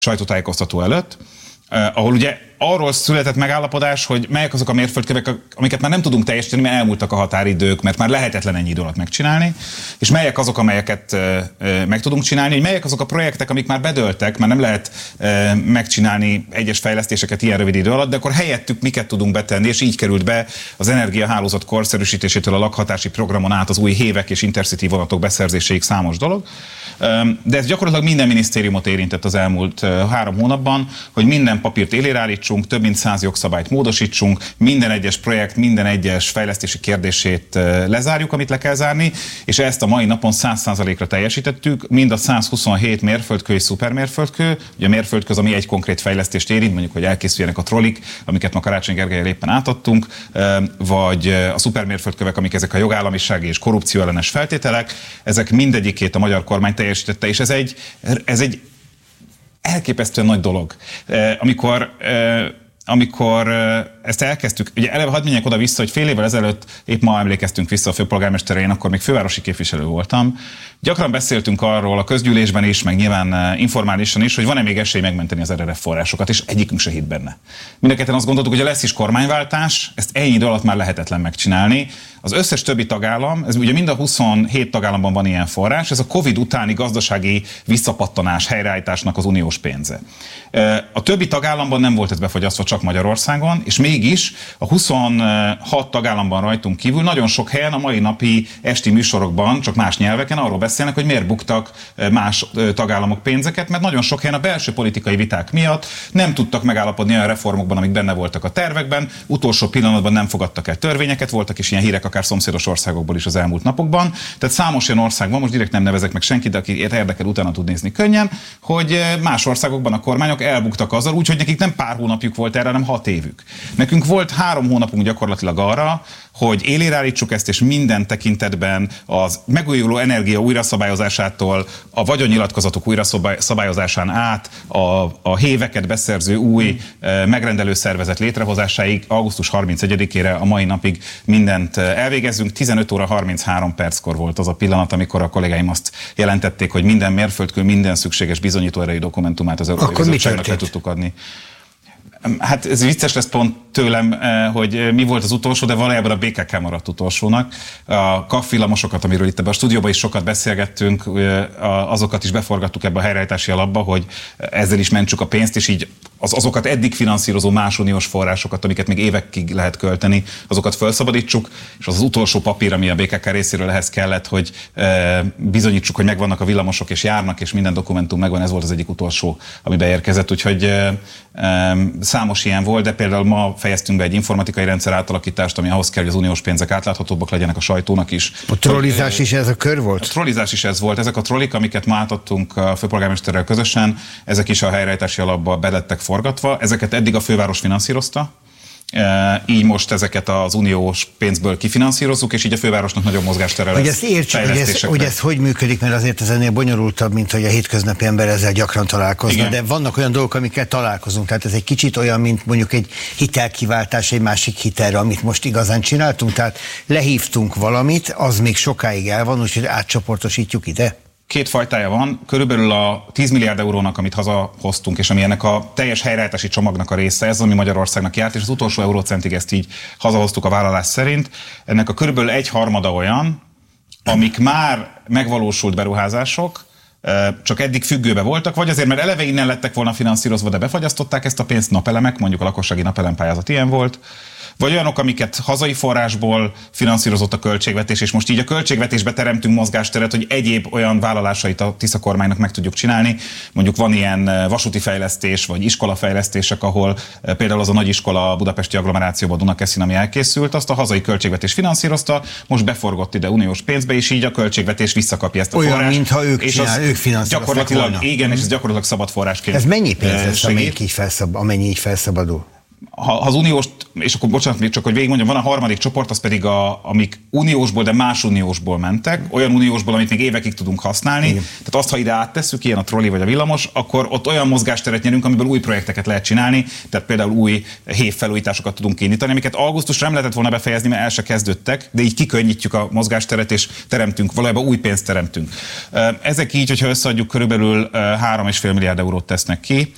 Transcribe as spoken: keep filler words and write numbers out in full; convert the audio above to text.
sajtótájékoztató előtt, Uh, ahol ugye arról született megállapodás, hogy melyek azok a mérföldkövek, amiket már nem tudunk teljesíteni, mert elmúltak a határidők, mert már lehetetlen ennyi idő alatt megcsinálni, és melyek azok, amelyeket uh, uh, meg tudunk csinálni, hogy melyek azok a projektek, amik már bedőltek, már nem lehet uh, megcsinálni egyes fejlesztéseket ilyen rövid idő alatt, de akkor helyettük miket tudunk betenni, és így került be az energiahálózat korszerűsítésétől a lakhatási programon át az új hévek és intercity vonatok beszerzéséig számos dolog. De ez gyakorlatilag minden minisztériumot érintett az elmúlt három hónapban, hogy minden papírt élére állítsunk, több mint száz jogszabályt módosítsunk, minden egyes projekt, minden egyes fejlesztési kérdését lezárjuk, amit le kell zárni, és ezt a mai napon száz százalékra teljesítettük, mind a száz huszonhét mérföldkő és szupermérföldkő. Ugye a mérföldkő az, ami egy konkrét fejlesztést érint, mondjuk, hogy elkészüljenek a trollik, amiket ma Karácsony Gergellyel éppen átadtunk, vagy a szupermérföldkövek, amik ezek a jogállamisági és korrupció ellenes feltételek, ezek mindegyikét a magyar kormány teljesítette, és ez egy, ez egy elképesztően nagy dolog. Amikor, amikor ezt elkezdtük, ugye eleve hadd menjek oda-vissza, hogy fél évvel ezelőtt, épp ma emlékeztünk vissza a főpolgármesterre, én akkor még fővárosi képviselő voltam. Gyakran beszéltünk arról a közgyűlésben is, meg nyilván informálisan is, hogy van-e még esély megmenteni az er er ef forrásokat, és egyikünk se hitt benne. Mind a ketten azt gondoltuk, hogy lesz is kormányváltás, ezt ennyi idő alatt már lehetetlen megcsinálni. Az összes többi tagállam, ez ugye mind a huszonhét tagállamban van ilyen forrás, ez a Covid utáni gazdasági visszapattanás, helyreállításnak az uniós pénze. A többi tagállamban nem volt ez befogyasztva, csak Magyarországon, és mégis a huszonhat tagállamban rajtunk kívül nagyon sok helyen a mai napi esti műsorokban, csak más nyelveken arról beszélnek, hogy miért buktak más tagállamok pénzeket, mert nagyon sok helyen a belső politikai viták miatt nem tudtak megállapodni olyan reformokban, amik benne voltak a tervekben, utolsó pillanatban nem fogadtak el törvényeket, voltak is ilyen hírek akár szomszédos országokból is az elmúlt napokban. Tehát számos olyan ország van, most direkt nem nevezek meg senkit, de aki érdekel, utána tud nézni könnyen, hogy más országokban a kormányok elbuktak azzal, úgyhogy nekik nem pár hónapjuk volt erre, hanem hat évük. Nekünk volt három hónapunk gyakorlatilag arra, hogy élére állítsuk ezt, és minden tekintetben az megújuló energia újraszabályozásától, a vagyonnyilatkozatok újraszabályozásán át, a, a héveket beszerző új e, megrendelő szervezet létrehozásáig augusztus harmincegyedikére a mai napig mindent elvégezzünk. tizenöt óra harminchárom perckor volt az a pillanat, amikor a kollégáim azt jelentették, hogy minden mérföldkő, minden szükséges bizonyítóerejű dokumentumát az Európai Bizottságnak le tudtuk adni. Hát ez vicces lesz pont tőlem, hogy mi volt az utolsó, de valójában a bé ká ká maradt utolsónak. A kaffillamosokat, amiről itt ebben a stúdióban is sokat beszélgettünk, azokat is beforgattuk ebbe a helyreállítási alapba, hogy ezzel is mentsük a pénzt, és így az, azokat eddig finanszírozó más uniós forrásokat, amiket még évekig lehet költeni, azokat felszabadítsuk, és az, az utolsó papír, ami a bé ká ká részéről ehhez kellett, hogy bizonyítsuk, hogy megvannak a villamosok és járnak, és minden dokumentum megvan, ez volt az egyik utolsó, ami beérkezett, úgyhogy számos ilyen volt, de például ma fejeztünk be egy informatikai rendszer átalakítást, ami ahhoz kell, hogy az uniós pénzek átláthatóbbak legyenek a sajtónak is. A trollizás is ez a kör volt? A trollizás is ez volt. Ezek a trollik, amiket ma átadtunk a főpolgármesterrel közösen, ezek is a helyreállítási alapba belettek forgatva. Ezeket eddig a főváros finanszírozta. E, így most ezeket az uniós pénzből kifinanszírozzuk, és így a fővárosnak nagyobb mozgástere lesz. Hogy ezt értsük, hogy ez, hogy ez hogy működik, mert azért ez ennél bonyolultabb, mint hogy a hétköznapi ember ezzel gyakran találkozna. Igen. De vannak olyan dolgok, amikkel találkozunk. Tehát ez egy kicsit olyan, mint mondjuk egy hitelkiváltás egy másik hitelre, amit most igazán csináltunk. Tehát lehívtunk valamit, az még sokáig el van, úgyhogy átcsoportosítjuk ide. Két fajtája van, körülbelül a tíz milliárd eurónak, amit hazahoztunk, és ami ennek a teljes helyreállítási csomagnak a része, ez ami Magyarországnak járt, és az utolsó eurócentig ezt így hazahoztuk a vállalás szerint. Ennek a körülbelül egy harmada olyan, amik már megvalósult beruházások, csak eddig függőbe voltak, vagy azért, mert eleve innen lettek volna finanszírozva, de befagyasztották ezt a pénzt, napelemek, mondjuk a lakossági napelempályázat ilyen volt, vagy olyanok, amiket hazai forrásból finanszírozott a költségvetés, és most így a költségvetésbe teremtünk mozgásteret, hogy egyéb olyan vállalásait a Tisza kormánynak meg tudjuk csinálni. Mondjuk van ilyen vasúti fejlesztés, vagy iskolafejlesztések, ahol például az a nagy iskola a budapesti agglomerációban, Dunakeszin, ami elkészült, azt a hazai költségvetés finanszírozta, most beforgott ide uniós pénzbe, és így a költségvetés visszakapja ezt a olyan, forrást. mintha ők, és csinál, ők finanszírozták gyakorlatilag, volna. igen, és ez gyakorlatilag szabad forrásként. Ez mennyi pénz lesz, amennyi így, felszab, amennyi így felszabadul? Ha az uniós, és akkor bocsánat, még csak hogy végigmondjam, van a harmadik csoport, az pedig a, amik uniósból, de más uniósból mentek, olyan uniósból, amit még évekig tudunk használni. Igen. Tehát azt, ha ide áttesszük, ilyen a trolli vagy a villamos, akkor ott olyan mozgásteret nyerünk, amiből új projekteket lehet csinálni, tehát például új hévfelújításokat tudunk indítani, amiket augusztusra nem lehetett volna befejezni, mert el se kezdődtek, de így kikönnyítjük a mozgásteret, és teremtünk, valójában új pénzt teremtünk. Ezek így, hogyha összeadjuk, körülbelül három és fél milliárd eurót tesznek ki.